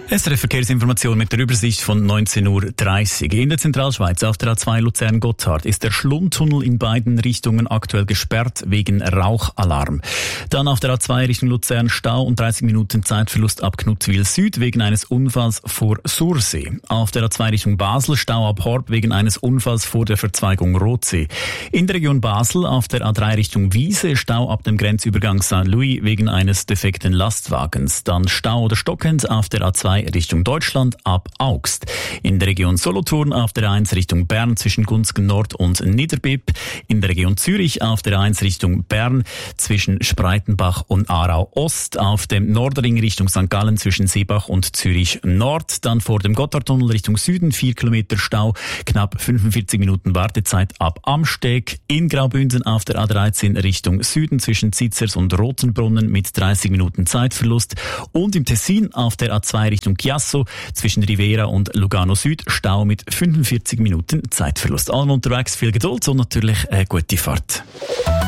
SRF Verkehrsinformation mit der Übersicht von 19:30 Uhr. In der Zentralschweiz auf der A2 Luzern-Gotthard ist der Schlundtunnel in beiden Richtungen aktuell gesperrt wegen Rauchalarm. Dann auf der A2 Richtung Luzern Stau und 30 Minuten Zeitverlust ab Knutzwil Süd wegen eines Unfalls vor Sursee. Auf der A2 Richtung Basel Stau ab Horb wegen eines Unfalls vor der Verzweigung Rotsee. In der Region Basel auf der A3 Richtung Wiese Stau ab dem Grenzübergang St. Louis wegen eines defekten Lastwagens. Dann Stau oder stockend auf der A2 Richtung Deutschland ab Augst. In der Region Solothurn auf der A1 Richtung Bern zwischen Gunzgen Nord und Niederbipp. In der Region Zürich auf der A1 Richtung Bern zwischen Spreitenbach und Aarau Ost. Auf dem Nordring Richtung St. Gallen zwischen Seebach und Zürich Nord. Dann vor dem Gotthardtunnel Richtung Süden 4 Kilometer Stau, knapp 45 Minuten Wartezeit ab Amsteg. In Graubünden auf der A13 Richtung Süden zwischen Zitzers und Rotenbrunnen mit 30 Minuten Zeitverlust. Und im Tessin auf der A2 Richtung Chiasso zwischen Rivera und Lugano Süd Stau mit 45 Minuten Zeitverlust. Allen unterwegs viel Geduld und natürlich eine gute Fahrt.